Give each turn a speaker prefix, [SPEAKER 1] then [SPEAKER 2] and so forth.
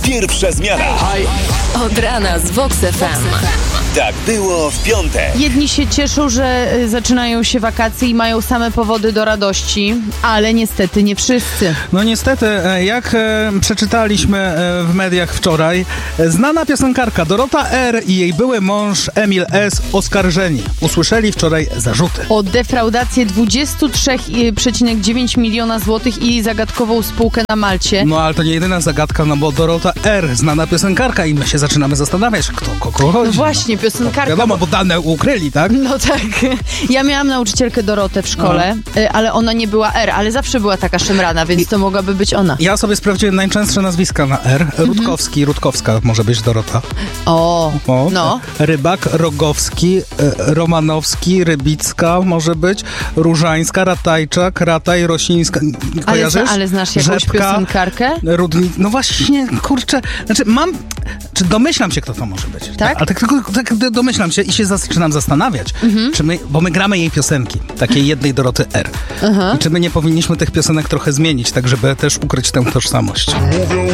[SPEAKER 1] Pierwsza zmiana.
[SPEAKER 2] Od rana z Vox FM.
[SPEAKER 1] Tak było w piątek.
[SPEAKER 3] Jedni się cieszą, że zaczynają się wakacje i mają same powody do radości, ale niestety nie wszyscy.
[SPEAKER 4] No niestety, jak przeczytaliśmy w mediach wczoraj, znana piosenkarka Dorota R. i jej były mąż Emil S. oskarżeni. Usłyszeli wczoraj zarzuty.
[SPEAKER 3] O defraudację 23,9 miliona złotych i zagadkową spółkę na Malcie.
[SPEAKER 4] No ale to nie jedyna zagadka, no bo Dorota R. znana piosenkarka i my się zaczynamy zastanawiać, kto kogo chodzi.
[SPEAKER 3] No właśnie, piosenkarka.
[SPEAKER 4] Wiadomo, bo dane ukryli, tak?
[SPEAKER 3] No tak. Ja miałam nauczycielkę Dorotę w szkole, ale ona nie była R, ale zawsze była taka szemrana, więc to mogłaby być ona.
[SPEAKER 4] Ja sobie sprawdziłem najczęstsze nazwiska na R. Rutkowski, Rutkowska może być Dorota.
[SPEAKER 3] O, no.
[SPEAKER 4] Rybak, Rogowski, Romanowski, Rybicka może być, Różańska, Ratajczak, Rataj, Rosińska. Kojarzysz?
[SPEAKER 3] Ale znasz jakąś piosenkarkę?
[SPEAKER 4] Rudnik. No właśnie, kurczę, domyślam się, kto to może być.
[SPEAKER 3] Tak?
[SPEAKER 4] Ale tak domyślam się i się zaczynam zastanawiać, bo my gramy jej piosenki, takiej jednej Doroty R. I czy my nie powinniśmy tych piosenek trochę zmienić, tak żeby też ukryć tę tożsamość.
[SPEAKER 5] Mówią,